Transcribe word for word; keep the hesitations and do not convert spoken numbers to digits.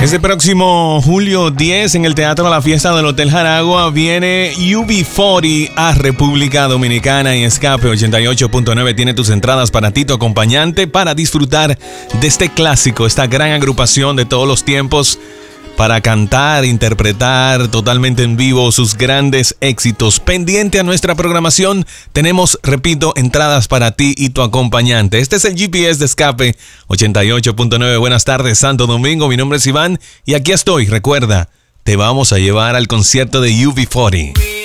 Este próximo julio diez en el Teatro La Fiesta del Hotel Jaragua viene U B cuarenta a República Dominicana y Escape ochenta y ocho punto nueve tiene tus entradas para ti, tu acompañante, para disfrutar de este clásico, esta gran agrupación de todos los tiempos, para cantar, interpretar totalmente en vivo sus grandes éxitos. Pendiente a nuestra programación, tenemos, repito, entradas para ti y tu acompañante. Este es el G P S de Escape ochenta y ocho punto nueve. Buenas tardes, Santo Domingo. Mi nombre es Iván y aquí estoy. Recuerda, te vamos a llevar al concierto de U B cuarenta.